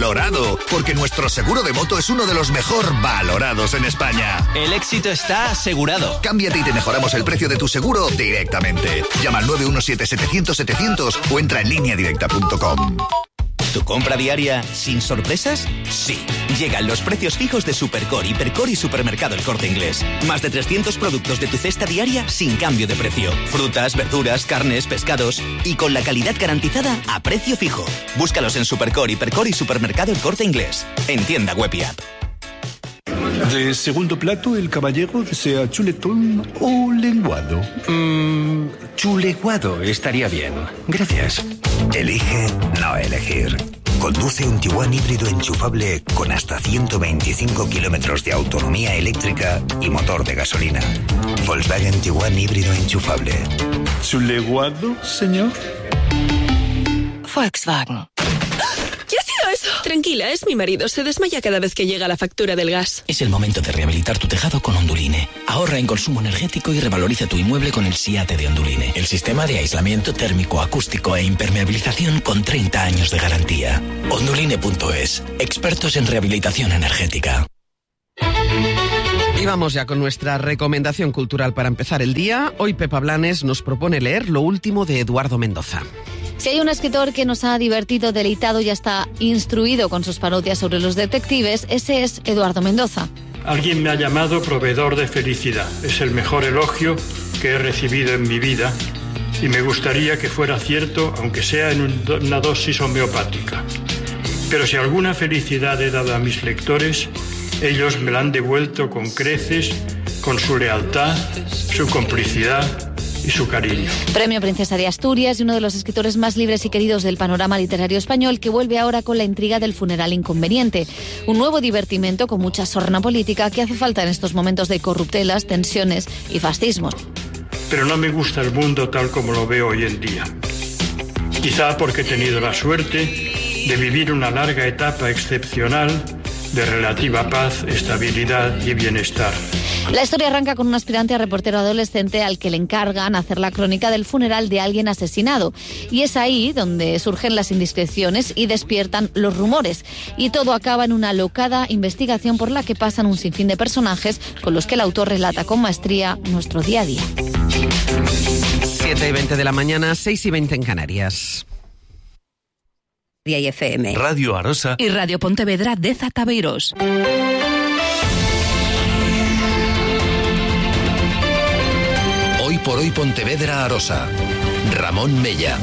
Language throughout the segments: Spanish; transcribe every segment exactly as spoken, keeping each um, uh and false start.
valorado, porque nuestro seguro de moto es uno de los mejor valorados en España. El éxito está asegurado. Cámbiate y te mejoramos el precio de tu seguro directamente. Llama al nueve uno siete setecientos setecientos o entra en línea directa punto com. ¿Tu compra diaria sin sorpresas? Sí. Llegan los precios fijos de Supercore, Hipercore y Supermercado El Corte Inglés. Más de trescientos productos de tu cesta diaria sin cambio de precio. Frutas, verduras, carnes, pescados y con la calidad garantizada a precio fijo. Búscalos en Supercore, Hipercore y Supermercado El Corte Inglés. En tienda web y app. De segundo plato, el caballero desea chuletón o lenguado. Mmm, chuleguado estaría bien. Gracias. Elige no elegir. Conduce un Tiguan híbrido enchufable con hasta ciento veinticinco kilómetros de autonomía eléctrica y motor de gasolina. Volkswagen Tiguan híbrido enchufable. ¿Chuleguado, señor? Volkswagen. ¿Qué ha sido eso? Tranquila, es mi marido. Se desmaya cada vez que llega la factura del gas. Es el momento de rehabilitar tu tejado con Onduline. Ahorra en consumo energético y revaloriza tu inmueble con el SIATE de Onduline. El sistema de aislamiento térmico, acústico e impermeabilización con treinta años de garantía. Onduline punto es. Expertos en rehabilitación energética. Y vamos ya con nuestra recomendación cultural para empezar el día. Hoy Pepa Blanes nos propone leer lo último de Eduardo Mendoza. Si hay un escritor que nos ha divertido, deleitado y hasta instruido con sus parodias sobre los detectives, ese es Eduardo Mendoza. Alguien me ha llamado proveedor de felicidad. Es el mejor elogio que he recibido en mi vida y me gustaría que fuera cierto, aunque sea en una dosis homeopática. Pero si alguna felicidad he dado a mis lectores, ellos me la han devuelto con creces, con su lealtad, su complicidad y su cariño. Premio Princesa de Asturias y uno de los escritores más libres y queridos del panorama literario español, que vuelve ahora con la intriga del funeral inconveniente. Un nuevo divertimento con mucha sorna política que hace falta en estos momentos de corruptelas, tensiones y fascismos. Pero no me gusta el mundo tal como lo veo hoy en día. Quizá porque he tenido la suerte de vivir una larga etapa excepcional de relativa paz, estabilidad y bienestar. La historia arranca con un aspirante a reportero adolescente al que le encargan hacer la crónica del funeral de alguien asesinado. Y es ahí donde surgen las indiscreciones y despiertan los rumores. Y todo acaba en una alocada investigación por la que pasan un sinfín de personajes con los que el autor relata con maestría nuestro día a día. siete y veinte de la mañana, seis y veinte en Canarias. Y F M. Radio Arosa. Y Radio Pontevedra de Zataveiros. Hoy por hoy Pontevedra Arosa. Ramón Mella.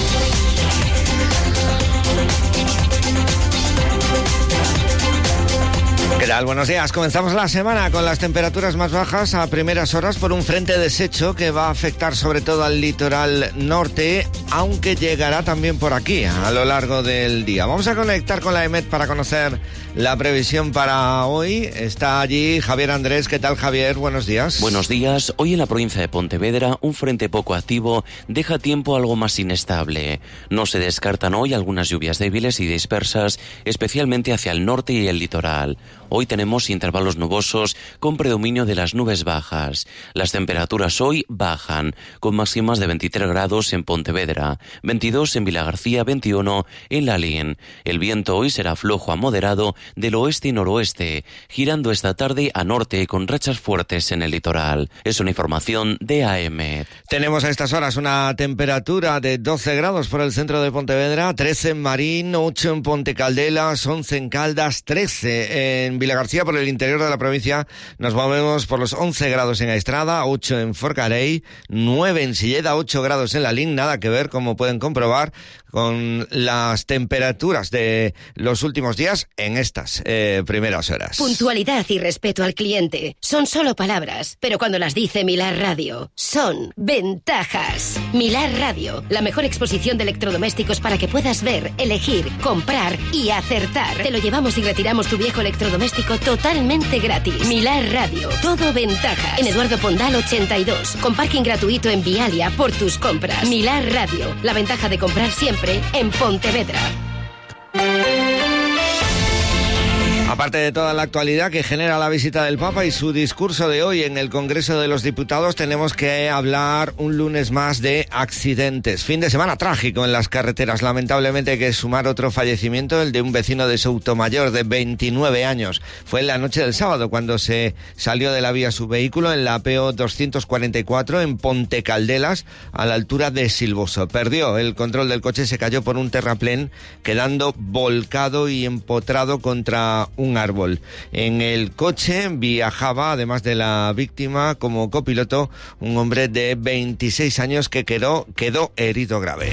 ¿Qué tal? Buenos días. Comenzamos la semana con las temperaturas más bajas a primeras horas por un frente deshecho que va a afectar sobre todo al litoral norte, aunque llegará también por aquí a lo largo del día. Vamos a conectar con la EMET para conocer la previsión para hoy. Está allí Javier Andrés. ¿Qué tal, Javier? Buenos días. Buenos días. Hoy en la provincia de Pontevedra, un frente poco activo deja tiempo algo más inestable. No se descartan hoy algunas lluvias débiles y dispersas, especialmente hacia el norte y el litoral. Hoy tenemos intervalos nubosos con predominio de las nubes bajas. Las temperaturas hoy bajan, con máximas de veintitrés grados en Pontevedra, veintidós en Vilagarcía, veintiuno en Lalín. El viento hoy será flojo a moderado del oeste y noroeste, girando esta tarde a norte con rachas fuertes en el litoral. Es una información de A M. Tenemos a estas horas una temperatura de doce grados por el centro de Pontevedra, trece en Marín, ocho en Pontecaldelas, once en Caldas, trece en Vilagarcía. Por el interior de la provincia nos movemos por los once grados en Estrada, ocho en Forcarey, nueve en Silleda, ocho grados en Lalín. Nada que ver, como pueden comprobar, con las temperaturas de los últimos días en estas eh, primeras horas. Puntualidad y respeto al cliente son solo palabras, pero cuando las dice Milar Radio, son ventajas. Milar Radio, la mejor exposición de electrodomésticos para que puedas ver, elegir, comprar y acertar. Te lo llevamos y retiramos tu viejo electrodoméstico totalmente gratis. Milar Radio, todo ventajas. En Eduardo Pondal ochenta y dos, con parking gratuito en Vialia por tus compras. Milar Radio, la ventaja de comprar siempre en Pontevedra. Aparte de toda la actualidad que genera la visita del Papa y su discurso de hoy en el Congreso de los Diputados, tenemos que hablar un lunes más de accidentes. Fin de semana trágico en las carreteras. Lamentablemente hay que sumar otro fallecimiento, el de un vecino de Soutomayor de veintinueve años. Fue en la noche del sábado cuando se salió de la vía su vehículo en la P O doscientos cuarenta y cuatro en Ponte Caldelas, a la altura de Silvoso. Perdió el control del coche, se cayó por un terraplén, quedando volcado y empotrado contra un árbol. En el coche viajaba, además de la víctima, como copiloto, un hombre de veintiséis años que quedó, quedó herido grave.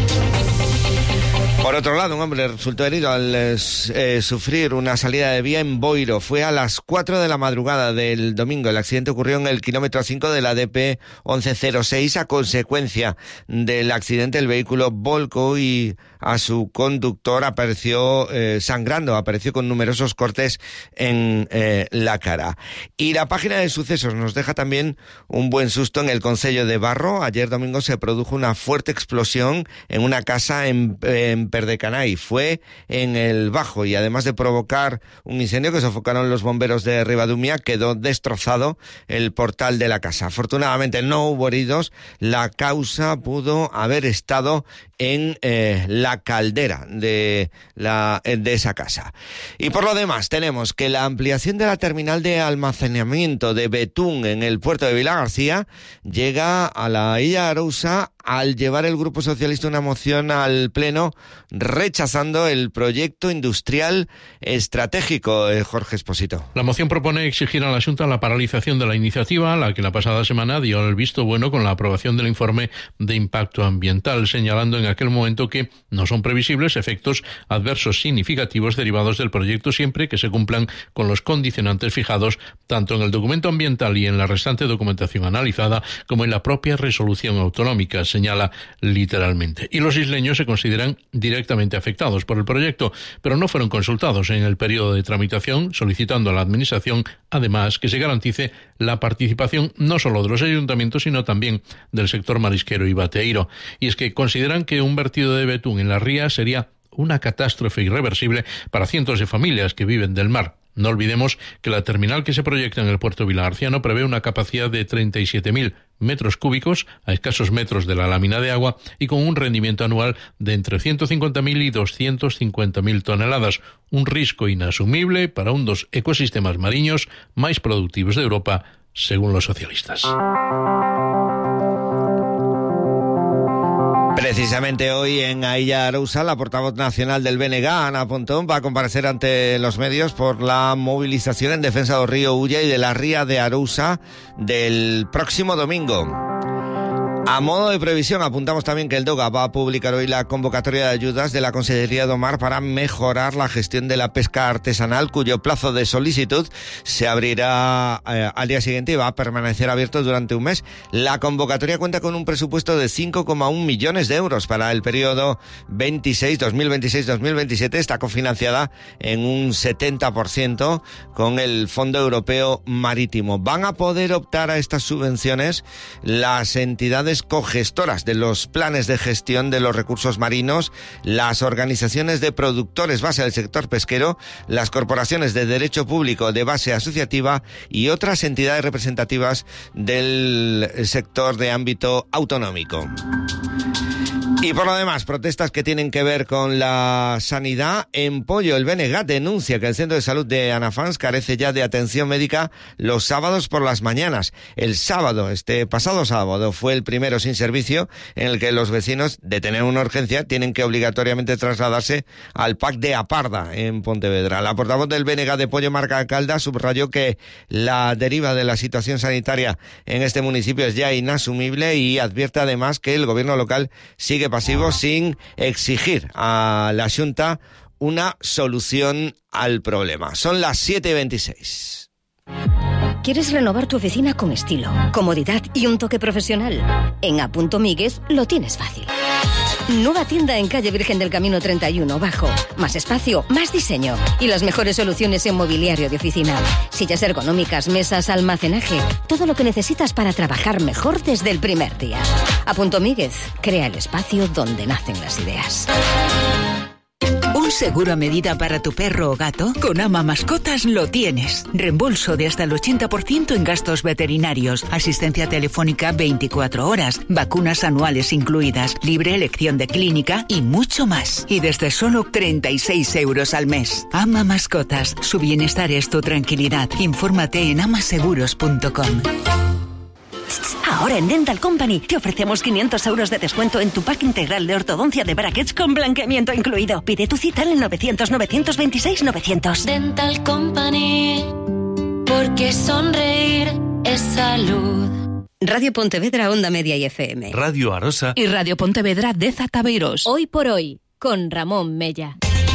Por otro lado, un hombre resultó herido al eh, sufrir una salida de vía en Boiro. Fue a las cuatro de la madrugada del domingo. El accidente ocurrió en el kilómetro cinco de la D P once cero seis. A consecuencia del accidente, el vehículo volcó y a su conductor apareció eh, sangrando, apareció con numerosos cortes en eh, la cara. Y la página de sucesos nos deja también un buen susto en el concello de Barro. Ayer domingo se produjo una fuerte explosión en una casa en, en Perdecanay. Fue en el Bajo y además de provocar un incendio que sofocaron los bomberos de Ribadumia, quedó destrozado el portal de la casa. Afortunadamente no hubo heridos. La causa pudo haber estado en eh, la caldera de, la, de esa casa. Y por lo demás tenemos que la ampliación de la terminal de almacenamiento de Betún en el puerto de Vilagarcía llega a la Illa de Arousa al llevar el Grupo Socialista una moción al Pleno rechazando el proyecto industrial estratégico. eh, Jorge Esposito. La moción propone exigir a la Xunta la paralización de la iniciativa, a la que la pasada semana dio el visto bueno con la aprobación del informe de impacto ambiental, señalando en aquel momento que no son previsibles efectos adversos significativos derivados del proyecto siempre que se cumplan con los condicionantes fijados tanto en el documento ambiental y en la restante documentación analizada como en la propia resolución autonómica, señala literalmente. Y los isleños se consideran directamente afectados por el proyecto, pero no fueron consultados en el periodo de tramitación, solicitando a la Administración, además, que se garantice la participación no solo de los ayuntamientos, sino también del sector marisquero y bateeiro. Y es que consideran que un vertido de betún en la ría sería una catástrofe irreversible para cientos de familias que viven del mar. No olvidemos que la terminal que se proyecta en el puerto vilagarciano prevé una capacidad de treinta y siete mil metros cúbicos, a escasos metros de la lámina de agua, y con un rendimiento anual de entre ciento cincuenta mil y doscientas cincuenta mil toneladas, un riesgo inasumible para un dos ecosistemas mariños más productivos de Europa, según los socialistas. Precisamente hoy en Illa de Arousa, la portavoz nacional del B N G, Ana Pontón, va a comparecer ante los medios por la movilización en defensa del río Ulla y de la ría de Arousa del próximo domingo. A modo de previsión, apuntamos también que el DOGA va a publicar hoy la convocatoria de ayudas de la Consellería do Mar para mejorar la gestión de la pesca artesanal, cuyo plazo de solicitud se abrirá eh, al día siguiente y va a permanecer abierto durante un mes. La convocatoria cuenta con un presupuesto de cinco coma uno millones de euros para el periodo veintiséis, dos mil veintiséis dos mil veintisiete. Está cofinanciada en un setenta por ciento con el Fondo Europeo Marítimo. Van a poder optar a estas subvenciones las entidades cogestoras de los planes de gestión de los recursos marinos, las organizaciones de productores base del sector pesquero, las corporaciones de derecho público de base asociativa y otras entidades representativas del sector de ámbito autonómico. Y por lo demás, protestas que tienen que ver con la sanidad. En Pollo, el B N G denuncia que el centro de salud de Anafans carece ya de atención médica los sábados por las mañanas. El sábado, este pasado sábado, fue el primero sin servicio en el que los vecinos, de tener una urgencia, tienen que obligatoriamente trasladarse al P A C de Aparda, en Pontevedra. La portavoz del B N G de Pollo, Marca Calda, subrayó que la deriva de la situación sanitaria en este municipio es ya inasumible y advierte además que el gobierno local sigue pasivo sin exigir a la Xunta una solución al problema. Son las siete y veintiséis. ¿Quieres renovar tu oficina con estilo, comodidad y un toque profesional? En A. Míguez lo tienes fácil. Nueva tienda en calle Virgen del Camino treinta y uno, Bajo. Más espacio, más diseño y las mejores soluciones en mobiliario de oficina. Sillas ergonómicas, mesas, almacenaje. Todo lo que necesitas para trabajar mejor desde el primer día. A. Míguez crea el espacio donde nacen las ideas. Un ¿Un seguro a medida para tu perro o gato? Con Ama Mascotas lo tienes. Reembolso de hasta el ochenta por ciento en gastos veterinarios, asistencia telefónica veinticuatro horas, vacunas anuales incluidas, libre elección de clínica y mucho más. Y desde solo treinta y seis euros al mes. Ama Mascotas. Su bienestar es tu tranquilidad. Infórmate en amaseguros punto com. Ahora en Dental Company te ofrecemos quinientos euros de descuento en tu pack integral de ortodoncia de brackets con blanqueamiento incluido. Pide tu cita en el novecientos, novecientos veintiséis, novecientos. Dental Company, porque sonreír es salud. Radio Pontevedra, Onda Media y F M. Radio Arosa. Y Radio Pontevedra de Zataveiros. Hoy por hoy, con Ramón Mella.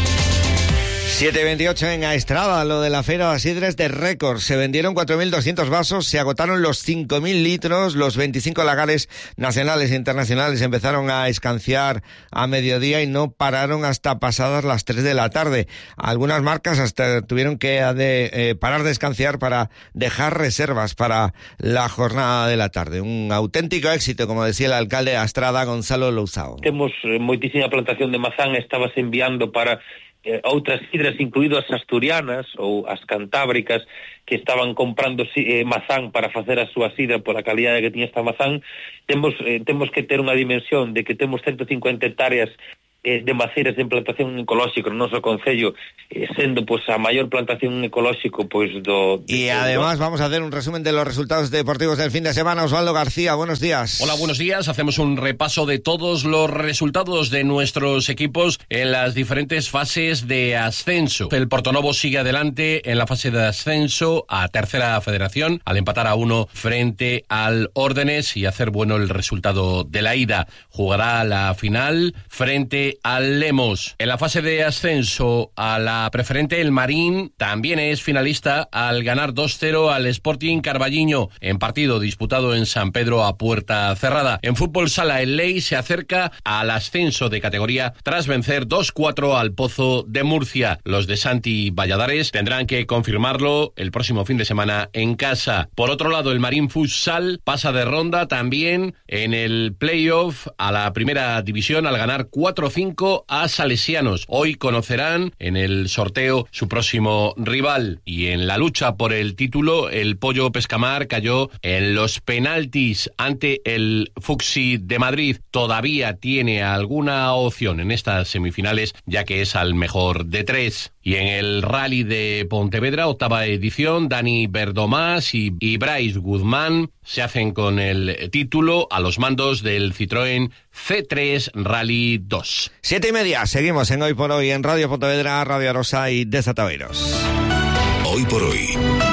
siete veintiocho en Aestrada, lo de la Feira de Sidres de récord. Se vendieron cuatro mil doscientos vasos, se agotaron los cinco mil litros, los veinticinco lagares nacionales e internacionales empezaron a escanciar a mediodía y no pararon hasta pasadas las tres de la tarde. Algunas marcas hasta tuvieron que de, eh, parar de escanciar para dejar reservas para la jornada de la tarde. Un auténtico éxito, como decía el alcalde de Aestrada, Gonzalo Louzao. Temos eh, moitísima plantación de mazán, estabas enviando para Eh, outras sidras, incluído as asturianas ou as cantábricas, que estaban comprando eh, mazán para facer a súa sidra pola calidade que tiña esta mazán. Temos, eh, temos que ter unha dimensión de que temos ciento cincuenta hectáreas eh, de maceiras de plantación ecolóxica no noso concello, eh, sendo pois a maior plantación ecolóxico pois do... Y además vamos a hacer un resumen de los resultados deportivos del fin de semana. Osvaldo García, buenos días. Hola, buenos días. Hacemos un repaso de todos los resultados de nuestros equipos en las diferentes fases de ascenso. El Portonovo sigue adelante en la fase de ascenso a Tercera Federación al empatar a uno frente al Órdenes y hacer bueno el resultado de la ida. Jugará la final frente al Lemos. En la fase de ascenso a la preferente, el Marín también es finalista al ganar dos cero al Sporting Carballiño en partido disputado en San Pedro a puerta cerrada. En fútbol sala, el Ley se acerca al ascenso de categoría tras vencer dos cuatro al Pozo de Murcia. Los de Santi Valladares tendrán que confirmarlo el próximo fin de semana en casa. Por otro lado, el Marín Futsal pasa de ronda también en el playoff a la primera división al ganar cuatro cinco a Salesianos. Hoy conocerán en el sorteo su próximo rival. Y en la lucha por el título, el Pollo Pescamar cayó en los penaltis ante el Fuxi de Madrid. Todavía tiene alguna opción en estas semifinales, ya que es al mejor de tres. Y en el Rally de Pontevedra, octava edición, Dani Verdomás y, y Bryce Guzmán se hacen con el título a los mandos del Citroën C tres Rally dos. Siete y media, seguimos en Hoy por Hoy en Radio Pontevedra, Radio Arosa y Desataveiros. Hoy por Hoy,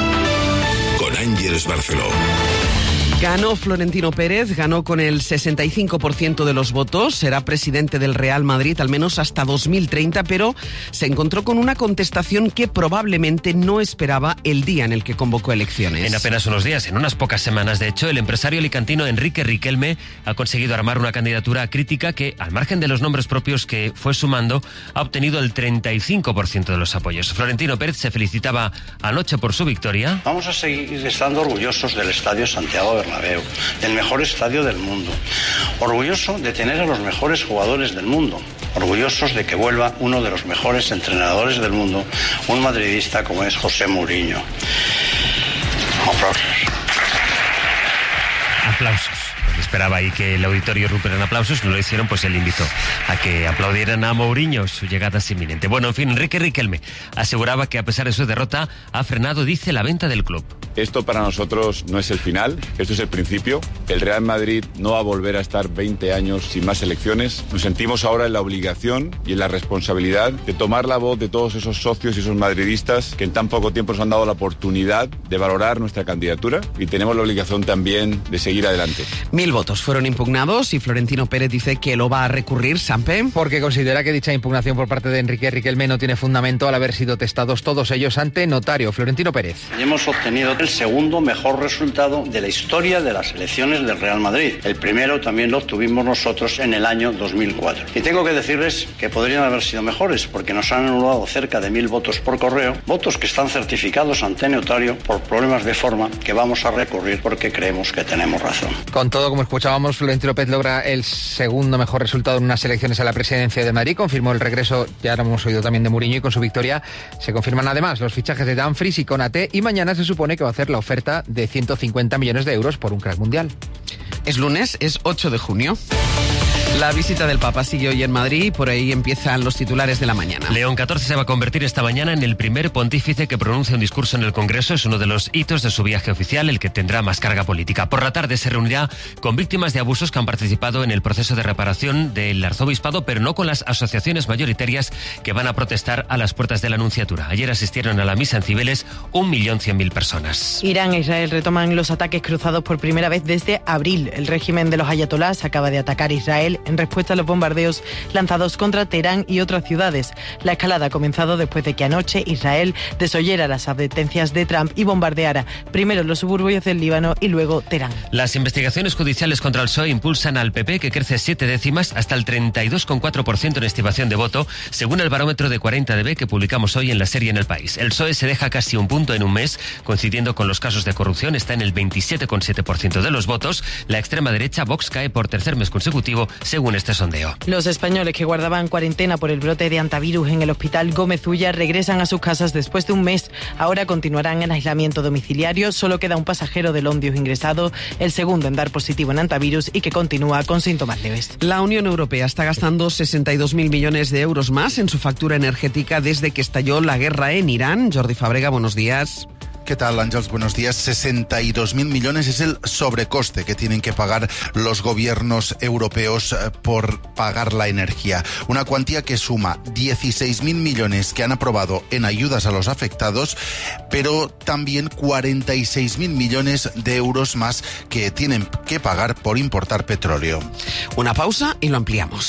con Ángeles Barceló. Ganó Florentino Pérez, ganó con el sesenta y cinco por ciento de los votos, será presidente del Real Madrid al menos hasta dos mil treinta, pero se encontró con una contestación que probablemente no esperaba el día en el que convocó elecciones. En apenas unos días, en unas pocas semanas, de hecho, el empresario alicantino Enrique Riquelme ha conseguido armar una candidatura crítica que, al margen de los nombres propios que fue sumando, ha obtenido el treinta y cinco por ciento de los apoyos. Florentino Pérez se felicitaba anoche por su victoria. Vamos a seguir estando orgullosos del Estadio Santiago Bernabéu, el mejor estadio del mundo. Orgulloso de tener a los mejores jugadores del mundo. Orgullosos de que vuelva uno de los mejores entrenadores del mundo, un madridista como es José Mourinho. Aplausos. Aplausos. Esperaba ahí que el auditorio rompiera en aplausos, no lo hicieron, pues él invitó a que aplaudieran a Mourinho, su llegada es inminente. Bueno, en fin, Enrique Riquelme aseguraba que a pesar de su derrota ha frenado, dice, la venta del club. Esto para nosotros no es el final, esto es el principio. El Real Madrid no va a volver a estar veinte años sin más elecciones. Nos sentimos ahora en la obligación y en la responsabilidad de tomar la voz de todos esos socios y esos madridistas que en tan poco tiempo nos han dado la oportunidad de valorar nuestra candidatura y tenemos la obligación también de seguir adelante. Mil votos fueron impugnados y Florentino Pérez dice que lo va a recurrir. Sampe. Porque considera que dicha impugnación por parte de Enrique Riquelme no tiene fundamento al haber sido testados todos ellos ante notario. Florentino Pérez. Y hemos obtenido El segundo mejor resultado de la historia de las elecciones del Real Madrid. El primero también lo obtuvimos nosotros en el año dos mil cuatro. Y tengo que decirles que podrían haber sido mejores, porque nos han anulado cerca de mil votos por correo, votos que están certificados ante notario por problemas de forma que vamos a recurrir porque creemos que tenemos razón. Con todo, como escuchábamos, Florentino Pérez logra el segundo mejor resultado en unas elecciones a la presidencia de Madrid. Confirmó el regreso, ya lo hemos oído también, de Mourinho, y con su victoria se confirman además los fichajes de Dumfries y Konaté, y mañana se supone que va a hacer la oferta de ciento cincuenta millones de euros por un crack mundial. Es lunes, es ocho de junio. La visita del Papa sigue hoy en Madrid y por ahí empiezan los titulares de la mañana. León catorce se va a convertir esta mañana en el primer pontífice que pronuncia un discurso en el Congreso. Es uno de los hitos de su viaje oficial, el que tendrá más carga política. Por la tarde se reunirá con víctimas de abusos que han participado en el proceso de reparación del arzobispado, pero no con las asociaciones mayoritarias que van a protestar a las puertas de la Nunciatura. Ayer asistieron a la misa en Cibeles un millón cien mil personas. Irán e Israel retoman los ataques cruzados por primera vez desde abril. El régimen de los ayatolás acaba de atacar Israel en respuesta a los bombardeos lanzados contra Teherán y otras ciudades. La escalada ha comenzado después de que anoche Israel desoyera las advertencias de Trump y bombardeara primero los suburbios del Líbano y luego Teherán. Las investigaciones judiciales contra el P S O E impulsan al P P, que crece siete décimas hasta el treinta y dos coma cuatro por ciento en estimación de voto, según el barómetro de cuarenta D B que publicamos hoy en la serie En el País. El P S O E se deja casi un punto en un mes, coincidiendo con los casos de corrupción, está en el veintisiete coma siete por ciento de los votos. La extrema derecha, Vox, cae por tercer mes consecutivo, según este sondeo. Los españoles que guardaban cuarentena por el brote de antivirus en el hospital Gómez Ulla regresan a sus casas después de un mes. Ahora continuarán en aislamiento domiciliario. Solo queda un pasajero del Ondius ingresado, el segundo en dar positivo en antivirus y que continúa con síntomas leves. La Unión Europea está gastando sesenta y dos mil millones de euros más en su factura energética desde que estalló la guerra en Irán. Jordi Fabrega, buenos días. ¿Qué tal, Ángels? Buenos días. sesenta y dos mil millones es el sobrecoste que tienen que pagar los gobiernos europeos por pagar la energía. Una cuantía que suma dieciséis mil millones que han aprobado en ayudas a los afectados, pero también cuarenta y seis mil millones de euros más que tienen que pagar por importar petróleo. Una pausa y lo ampliamos.